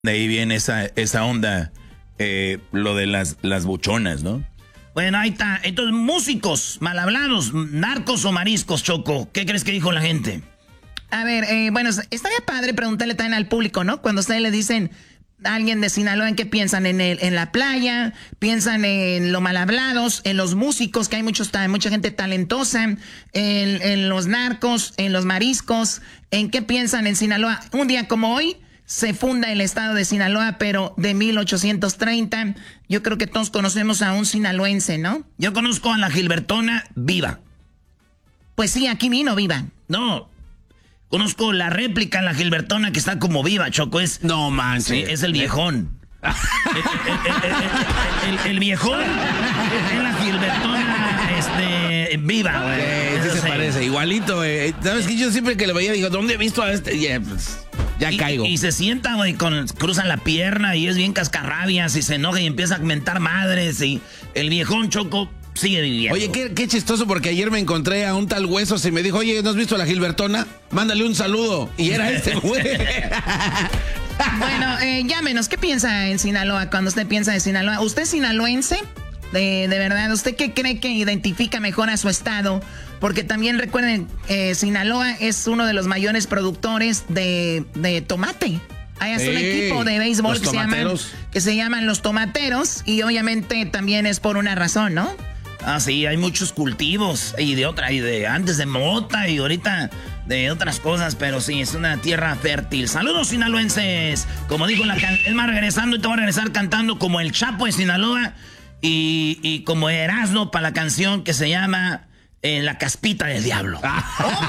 De ahí viene esa onda, lo de las buchonas, ¿no? Bueno, ahí está. Entonces, músicos, mal hablados, narcos o mariscos, Choco. ¿Qué crees que dijo la gente? A ver, bueno, estaría padre preguntarle también al público, ¿no? Cuando ustedes le dicen a alguien de Sinaloa, ¿en qué piensan? ¿En la playa? ¿Piensan en lo mal hablados? ¿En los músicos, que hay mucha gente talentosa? ¿En los narcos? ¿En los mariscos? ¿En qué piensan en Sinaloa? Un día como hoy se funda el estado de Sinaloa, pero de 1830. Yo creo que todos conocemos a un sinaloense, ¿no? Yo conozco a la Gilbertona viva. Pues sí, aquí vino viva. No, conozco la réplica, la Gilbertona, que está como viva, Choco. No manches. Sí, es el viejón. el viejón es la Gilbertona viva, güey. Sí se parece, igualito, ¿Sabes qué? Yo siempre que lo veía digo, ¿dónde he visto a este? Ya caigo. Y se sienta, güey, cruzan la pierna y es bien cascarrabias y se enoja y empieza a mentar madres y el viejón, Choco, sigue viviendo. Oye, qué chistoso, porque ayer me encontré a un tal Huesos y me dijo, oye, ¿no has visto a la Gilbertona? Mándale un saludo. Y era este güey. Bueno, llámenos. ¿Qué piensa en Sinaloa cuando usted piensa en Sinaloa? ¿Usted es sinaloense? De verdad, ¿usted qué cree que identifica mejor a su estado? Porque también recuerden, Sinaloa es uno de los mayores productores de tomate. Hay hasta un equipo de béisbol que se llaman los Tomateros, y obviamente también es por una razón, ¿no? Ah, sí, hay muchos cultivos y de antes de mota y ahorita de otras cosas, pero sí, es una tierra fértil. Saludos, sinaloenses. Como dijo es más, regresando, y te voy a regresar cantando como el Chapo de Sinaloa y como Erasmo para la canción que se llama La Caspita del Diablo. Oh